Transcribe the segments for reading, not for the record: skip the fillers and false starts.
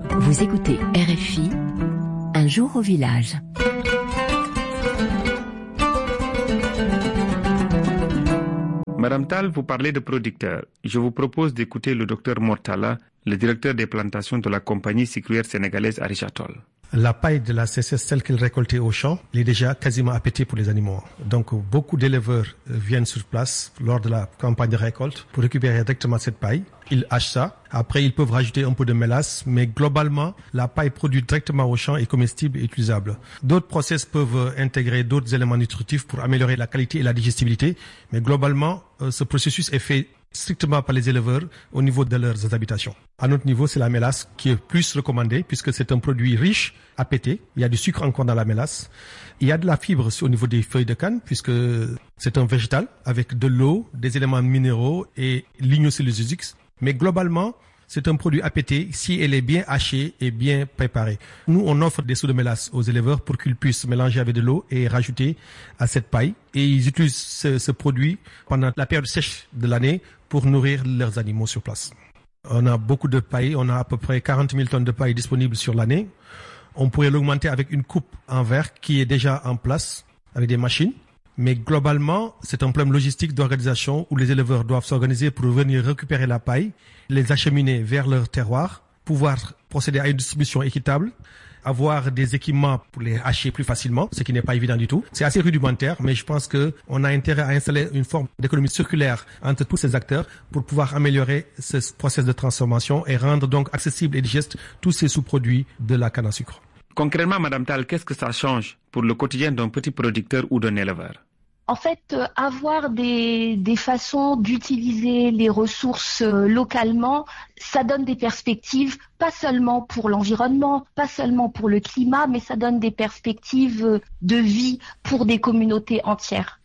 Vous écoutez RFI, un jour au village. Madame Tal, vous parlez de producteurs. Je vous propose d'écouter le docteur Mortala, le directeur des plantations de la compagnie sucrière sénégalaise Arijatol. La paille de la CSS, celle qu'elle récoltait au champ, elle est déjà quasiment appétée pour les animaux. Donc beaucoup d'éleveurs viennent sur place lors de la campagne de récolte pour récupérer directement cette paille. Ils hachent ça. Après, ils peuvent rajouter un peu de mélasse, mais globalement, la paille produite directement au champ est comestible et utilisable. D'autres process peuvent intégrer d'autres éléments nutritifs pour améliorer la qualité et la digestibilité, mais globalement, ce processus est fait strictement par les éleveurs au niveau de leurs habitations. À notre niveau, c'est la mélasse qui est plus recommandée puisque c'est un produit riche, appété. Il y a du sucre encore dans la mélasse. Il y a de la fibre au niveau des feuilles de canne puisque c'est un végétal avec de l'eau, des éléments minéraux et lignocellulosiques. Mais globalement, c'est un produit appété si elle est bien hachée et bien préparée. Nous, on offre des seaux de mélasse aux éleveurs pour qu'ils puissent mélanger avec de l'eau et rajouter à cette paille. Et ils utilisent ce produit pendant la période sèche de l'année pour nourrir leurs animaux sur place. On a beaucoup de paille. On a à peu près 40 000 tonnes de paille disponibles sur l'année. On pourrait l'augmenter avec une coupe en verre qui est déjà en place avec des machines. Mais globalement, c'est un problème logistique d'organisation où les éleveurs doivent s'organiser pour venir récupérer la paille, les acheminer vers leur terroir, pouvoir procéder à une distribution équitable, avoir des équipements pour les hacher plus facilement, ce qui n'est pas évident du tout. C'est assez rudimentaire, mais je pense qu'on a intérêt à installer une forme d'économie circulaire entre tous ces acteurs pour pouvoir améliorer ce processus de transformation et rendre donc accessible et digeste tous ces sous-produits de la canne à sucre. Concrètement, Madame Tal, qu'est-ce que ça change pour le quotidien d'un petit producteur ou d'un éleveur? En fait, avoir des façons d'utiliser les ressources localement, ça donne des perspectives, pas seulement pour l'environnement, pas seulement pour le climat, mais ça donne des perspectives de vie pour des communautés entières.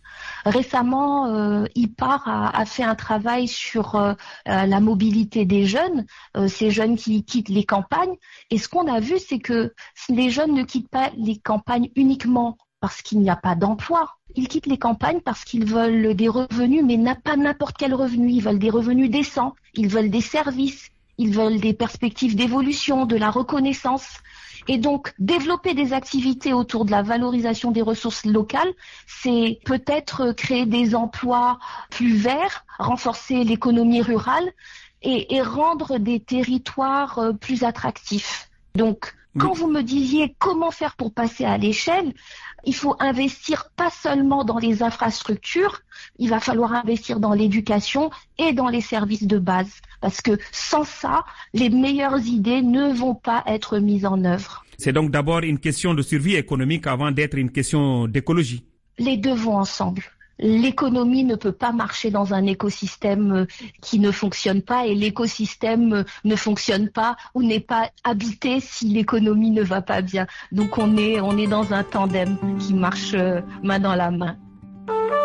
Récemment, IPAR a fait un travail sur la mobilité des jeunes, ces jeunes qui quittent les campagnes. Et ce qu'on a vu, c'est que les jeunes ne quittent pas les campagnes uniquement parce qu'il n'y a pas d'emploi. Ils quittent les campagnes parce qu'ils veulent des revenus, mais pas n'importe quel revenu. Ils veulent des revenus décents, ils veulent des services, ils veulent des perspectives d'évolution, de la reconnaissance. Et donc, développer des activités autour de la valorisation des ressources locales, c'est peut-être créer des emplois plus verts, renforcer l'économie rurale et rendre des territoires plus attractifs. Donc, quand vous me disiez comment faire pour passer à l'échelle, il faut investir pas seulement dans les infrastructures, il va falloir investir dans l'éducation et dans les services de base. Parce que sans ça, les meilleures idées ne vont pas être mises en œuvre. C'est donc d'abord une question de survie économique avant d'être une question d'écologie. Les deux vont ensemble. L'économie ne peut pas marcher dans un écosystème qui ne fonctionne pas et l'écosystème ne fonctionne pas ou n'est pas habité si l'économie ne va pas bien. Donc on est dans un tandem qui marche main dans la main.